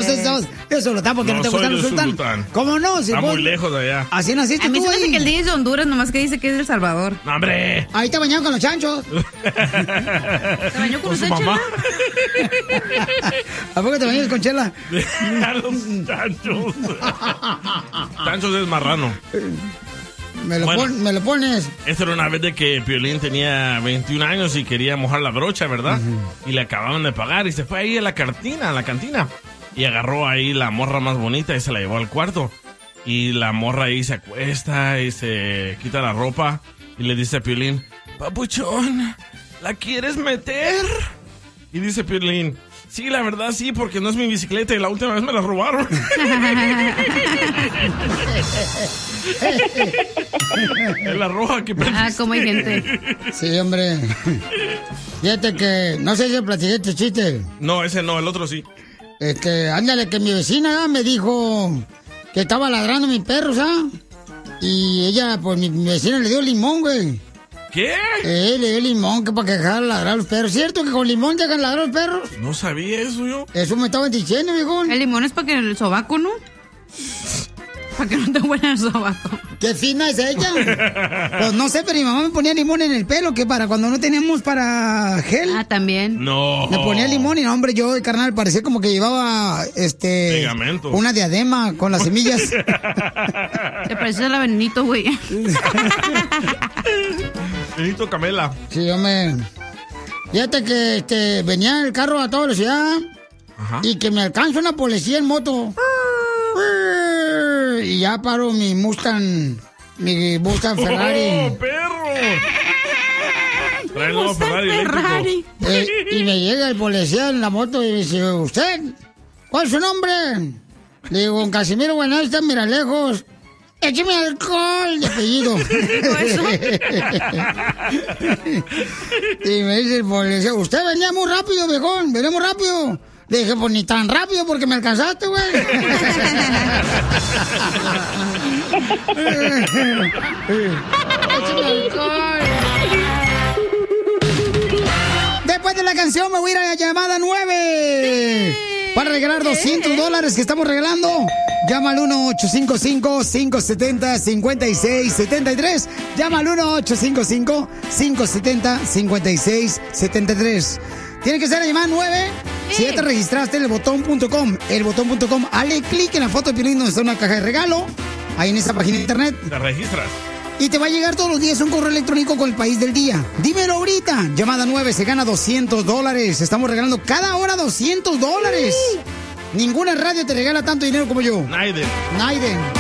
Eso lo está porque no te gusta el sultán. ¿Cómo no? Si está muy lejos de allá. Así naciste tú. A mí se me hace que el día es de Honduras, nomás que dice que es de El Salvador. ¡No, hombre! Ahí te bañaron con los chanchos. ¿Te bañó con su mamá? ¿A poco te bañas con Chela? A los chanchos. Chanchos es marrano. Me lo pones. Esta era una vez de que Piolín tenía 21 años y quería mojar la brocha, ¿verdad? Y le acababan de pagar y se fue ahí a la cantina. Y agarró ahí la morra más bonita y se la llevó al cuarto. Y la morra ahí se acuesta y se quita la ropa y le dice a Piolín, papuchón, ¿la quieres meter? Y dice Piolín, sí, la verdad sí, porque no es mi bicicleta y la última vez me la robaron. Es la roja que perdiste. Ah, como hay gente. Sí, hombre. Fíjate que, no sé si le platiqué este chiste. No, ese no, el otro sí. Ándale, que mi vecina me dijo que estaba ladrando mi perro, ¿sabes? Y ella, pues mi vecina le dio limón, güey. ¿Qué? Le dio limón que para que dejara ladrar a los perros. ¿Cierto que con limón dejan ladrar a los perros? No sabía eso yo. Eso me estaban diciendo, viejo. El limón es para que el sobaco, ¿no? Para que no te huela el sobaco. ¿Qué fina es ella? Pues no sé, pero mi mamá me ponía limón en el pelo, que para cuando no teníamos para gel. Ah, también. No. Me ponía limón y no, hombre, yo, carnal, parecía como que llevaba, pegamento. Una diadema con las semillas. Te pareces a la Benito, güey. Benito Camela. Sí, hombre. Fíjate que venía el carro a toda velocidad. Ajá. Y que me alcanza una policía en moto. Y ya paro mi Mustang Ferrari. ¡Oh, perro! Trae el nuevo Ferrari. Y me llega el policía en la moto y me dice, ¿usted? ¿Cuál es su nombre? Le digo, don Casimiro Buenalta, mira lejos. Écheme alcohol de apellido. Y me dice el policía, usted venía muy rápido, viejón, venía muy rápido. Le dije, pues ni tan rápido porque me alcanzaste, güey. Échame alcohol. Después de la canción me voy a ir a la llamada 9 para regalar $200 que estamos regalando. Llama al 1-855-570-5673. Llama al 1-855-570-5673. Tiene que ser la llamada 9. Si ya te registraste en elbotón.com, hazle clic en la foto de Piolín donde está una caja de regalo. Ahí en esa página de internet. Te registras. Y te va a llegar todos los días un correo electrónico con el país del día. Dímelo ahorita. Llamada 9, se gana $200. Estamos regalando cada hora $200. Ninguna radio te regala tanto dinero como yo. Naiden.